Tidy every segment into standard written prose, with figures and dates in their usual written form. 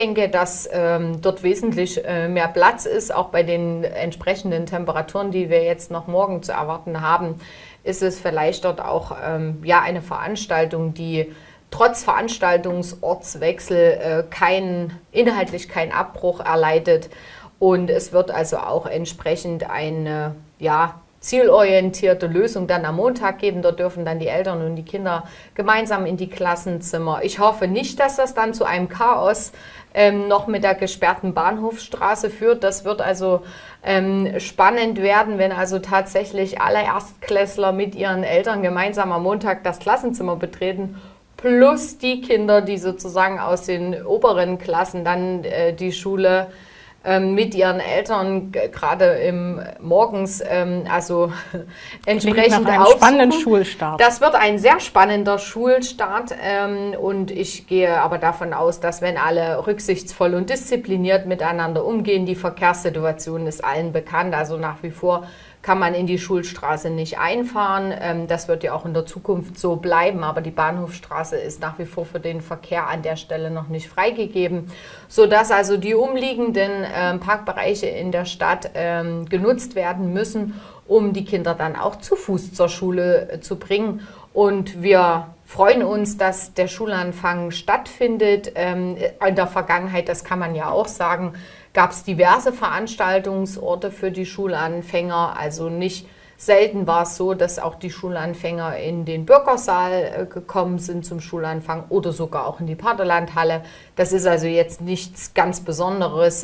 denke, dass dort wesentlich mehr Platz ist, auch bei den entsprechenden Temperaturen, die wir jetzt noch morgen zu erwarten haben, ist es vielleicht dort auch ja, eine Veranstaltung, die trotz Veranstaltungsortswechsel inhaltlich keinen Abbruch erleidet. Und es wird also auch entsprechend eine ja, zielorientierte Lösung dann am Montag geben. Dort dürfen dann die Eltern und die Kinder gemeinsam in die Klassenzimmer. Ich hoffe nicht, dass das dann zu einem Chaos noch mit der gesperrten Bahnhofsstraße führt. Das wird also spannend werden, wenn also tatsächlich alle Erstklässler mit ihren Eltern gemeinsam am Montag das Klassenzimmer betreten, plus die Kinder, die sozusagen aus den oberen Klassen dann die Schule mit ihren Eltern gerade morgens also entsprechend nach einem spannenden Schulstart. Das wird ein sehr spannender Schulstart und ich gehe aber davon aus, dass wenn alle rücksichtsvoll und diszipliniert miteinander umgehen, die Verkehrssituation ist allen bekannt, also nach wie vor kann man in die Schulstraße nicht einfahren. Das wird ja auch in der Zukunft so bleiben, aber die Bahnhofstraße ist nach wie vor für den Verkehr an der Stelle noch nicht freigegeben, sodass also die umliegenden Parkbereiche in der Stadt genutzt werden müssen, um die Kinder dann auch zu Fuß zur Schule zu bringen. Und wir freuen uns, dass der Schulanfang stattfindet. In der Vergangenheit, das kann man ja auch sagen, gab es diverse Veranstaltungsorte für die Schulanfänger. Also nicht selten war es so, dass auch die Schulanfänger in den Bürgersaal gekommen sind zum Schulanfang oder sogar auch in die Paterlandhalle. Das ist also jetzt nichts ganz Besonderes,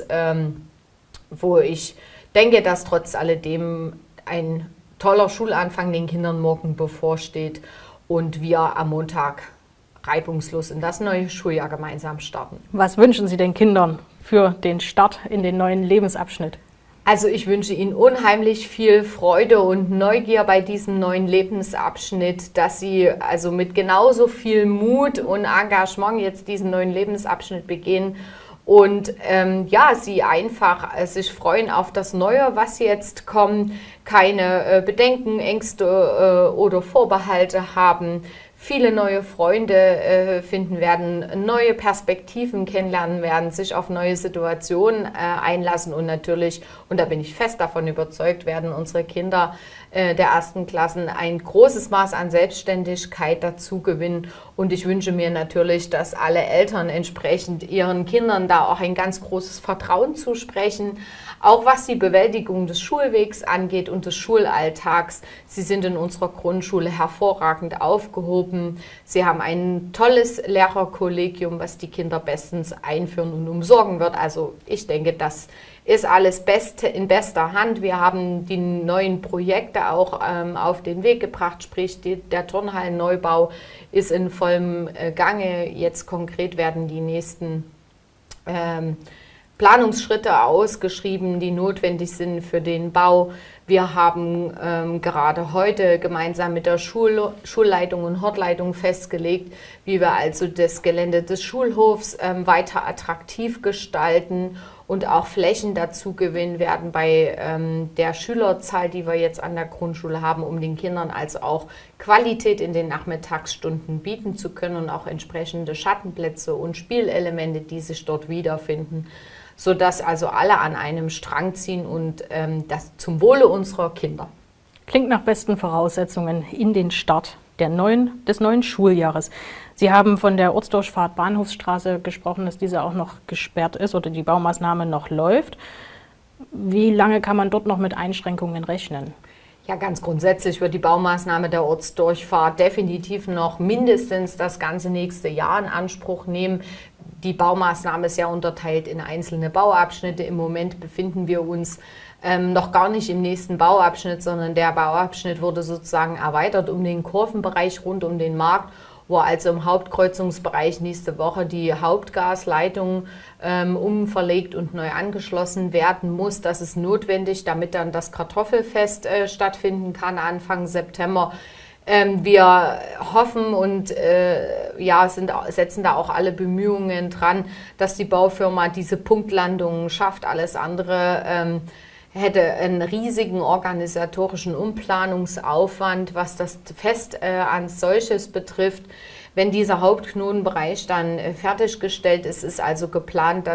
wo ich denke, dass trotz alledem ein toller Schulanfang den Kindern morgen bevorsteht und wir am Montag reibungslos in das neue Schuljahr gemeinsam starten. Was wünschen Sie den Kindern für den Start in den neuen Lebensabschnitt? Also ich wünsche Ihnen unheimlich viel Freude und Neugier bei diesem neuen Lebensabschnitt, dass Sie also mit genauso viel Mut und Engagement jetzt diesen neuen Lebensabschnitt begehen und ja, Sie einfach sich freuen auf das Neue, was jetzt kommt, keine Bedenken, Ängste oder Vorbehalte haben, viele neue Freunde finden werden, neue Perspektiven kennenlernen werden, sich auf neue Situationen einlassen und natürlich, und da bin ich fest davon überzeugt, werden unsere Kinder der ersten Klassen ein großes Maß an Selbstständigkeit dazu gewinnen. Und ich wünsche mir natürlich, dass alle Eltern entsprechend ihren Kindern da auch ein ganz großes Vertrauen zusprechen, auch was die Bewältigung des Schulwegs angeht und des Schulalltags. Sie sind in unserer Grundschule hervorragend aufgehoben. Sie haben ein tolles Lehrerkollegium, was die Kinder bestens einführen und umsorgen wird. Also ich denke, das ist alles in bester Hand. Wir haben die neuen Projekte auch auf den Weg gebracht, sprich der Turnhallenneubau ist in vollem Gange. Jetzt konkret werden die nächsten Planungsschritte ausgeschrieben, die notwendig sind für den Bau. Wir haben gerade heute gemeinsam mit der Schulleitung und Hortleitung festgelegt, wie wir also das Gelände des Schulhofs weiter attraktiv gestalten und auch Flächen dazu gewinnen werden bei der Schülerzahl, die wir jetzt an der Grundschule haben, um den Kindern also auch Qualität in den Nachmittagsstunden bieten zu können und auch entsprechende Schattenplätze und Spielelemente, die sich dort wiederfinden, sodass also alle an einem Strang ziehen und das zum Wohle unserer Kinder. Klingt nach besten Voraussetzungen in den Start des neuen Schuljahres. Sie haben von der Ortsdurchfahrt Bahnhofsstraße gesprochen, dass diese auch noch gesperrt ist oder die Baumaßnahme noch läuft. Wie lange kann man dort noch mit Einschränkungen rechnen? Ja, ganz grundsätzlich wird die Baumaßnahme der Ortsdurchfahrt definitiv noch mindestens das ganze nächste Jahr in Anspruch nehmen. Die Baumaßnahme ist ja unterteilt in einzelne Bauabschnitte. Im Moment befinden wir uns noch gar nicht im nächsten Bauabschnitt, sondern der Bauabschnitt wurde sozusagen erweitert um den Kurvenbereich rund um den Markt, wo also im Hauptkreuzungsbereich nächste Woche die Hauptgasleitung umverlegt und neu angeschlossen werden muss. Das ist notwendig, damit dann das Kartoffelfest stattfinden kann Anfang September. Wir hoffen und ja, setzen da auch alle Bemühungen dran, dass die Baufirma diese Punktlandungen schafft. Alles andere hätte einen riesigen organisatorischen Umplanungsaufwand, was das Fest als solches betrifft. Wenn dieser Hauptknotenbereich dann fertiggestellt ist, ist also geplant, dass